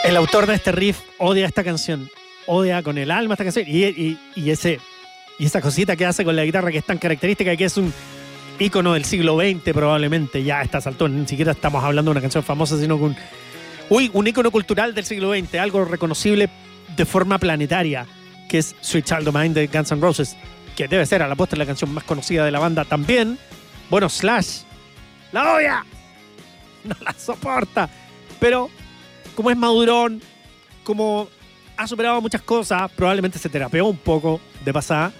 El autor de este riff odia esta canción, odia con el alma esta canción y esa cosita que hace con la guitarra que es tan característica, que es un ícono del siglo XX probablemente, ya a estas alturas, ni siquiera estamos hablando de una canción famosa, sino que un ícono cultural del siglo XX, algo reconocible de forma planetaria, que es Sweet Child O' Mine de Guns N' Roses, que debe ser a la postre la canción más conocida de la banda también. Bueno, Slash la odia, no la soporta, pero como es madurón, como ha superado muchas cosas, probablemente se terapeó un poco de pasada,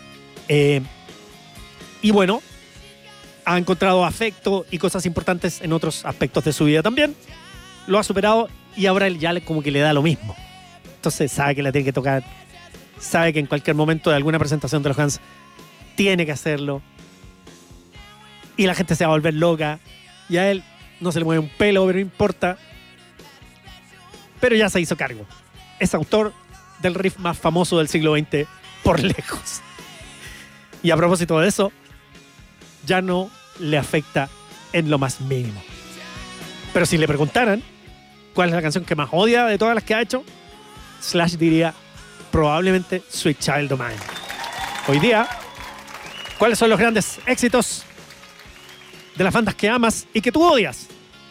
y bueno, ha encontrado afecto y cosas importantes en otros aspectos de su vida también, lo ha superado y ahora él ya como que le da lo mismo. Entonces sabe que la tiene que tocar, sabe que en cualquier momento de alguna presentación de los Guns tiene que hacerlo y la gente se va a volver loca y a él no se le mueve un pelo, pero no importa, pero ya se hizo cargo. Es autor del riff más famoso del siglo XX por lejos, y a propósito de eso ya no le afecta en lo más mínimo. Pero si le preguntaran cuál es la canción que más odia de todas las que ha hecho, Slash diría probablemente Sweet Child O' Mine. Hoy día, ¿cuáles son los grandes éxitos de las bandas que amas y que tú odias?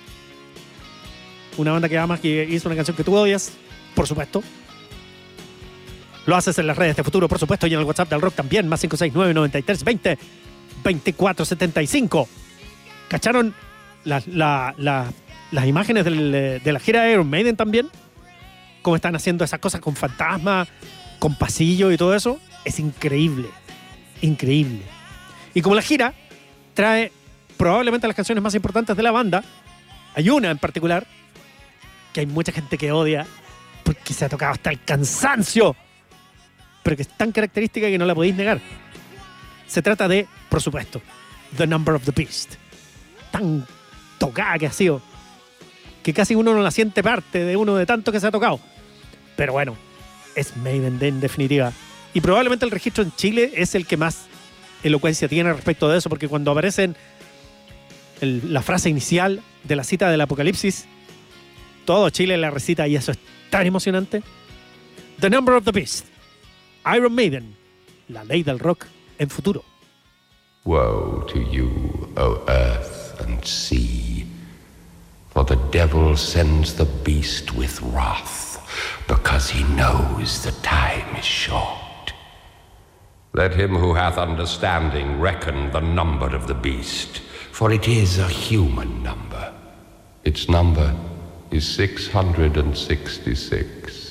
Una banda que amas que hizo una canción que tú odias, por supuesto. Lo haces en las redes de Futuro, por supuesto, y en el WhatsApp del Rock también, más 569-9320-2475. ¿Cacharon las imágenes de la gira de Iron Maiden también? Cómo están haciendo esas cosas con fantasmas, con pasillo y todo eso. Es increíble, increíble. Y como la gira trae probablemente las canciones más importantes de la banda, hay una en particular que hay mucha gente que odia porque se ha tocado hasta el cansancio, pero que es tan característica que no la podéis negar. Se trata de, por supuesto, The Number of the Beast. Tan tocada que ha sido, que casi uno no la siente parte de uno de tanto que se ha tocado. Pero bueno, es Maiden en definitiva. Y probablemente el registro en Chile es el que más elocuencia tiene respecto de eso, porque cuando aparece la frase inicial de la cita del Apocalipsis, todo Chile la recita y eso es tan emocionante. The Number of the Beast, Iron Maiden, la ley del rock en Futuro. Woe to you, O earth and sea, for the devil sends the beast with wrath, because he knows the time is short. Let him who hath understanding reckon the number of the beast, for it is a human number. Its number is 666.